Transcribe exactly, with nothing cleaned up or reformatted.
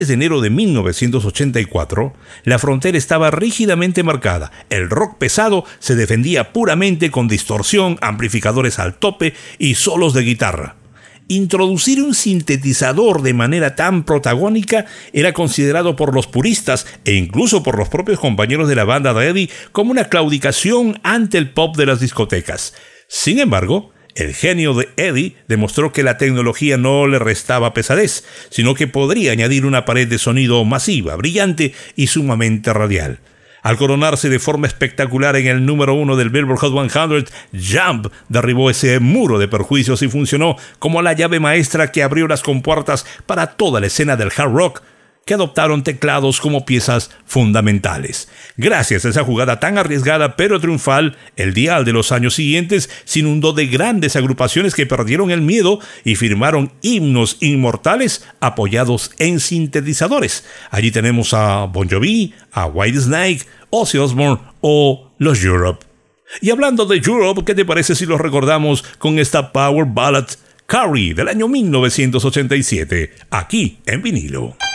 de enero de mil novecientos ochenta y cuatro, la frontera estaba rígidamente marcada. El rock pesado se defendía puramente con distorsión, amplificadores al tope y solos de guitarra. Introducir un sintetizador de manera tan protagónica era considerado por los puristas e incluso por los propios compañeros de la banda de Eddie como una claudicación ante el pop de las discotecas. Sin embargo, el genio de Eddie demostró que la tecnología no le restaba pesadez, sino que podría añadir una pared de sonido masiva, brillante y sumamente radial. Al coronarse de forma espectacular en el número uno del Billboard Hot cien, Jump derribó ese muro de perjuicios y funcionó como la llave maestra que abrió las compuertas para toda la escena del hard rock, que adoptaron teclados como piezas fundamentales. Gracias a esa jugada tan arriesgada pero triunfal, el dial de los años siguientes se inundó de grandes agrupaciones que perdieron el miedo y firmaron himnos inmortales apoyados en sintetizadores. Allí tenemos a Bon Jovi, a Whitesnake, Ozzy Osbourne o los Europe. Y hablando de Europe, ¿qué te parece si los recordamos con esta power ballad Carrie del año mil novecientos ochenta y siete, aquí en vinilo?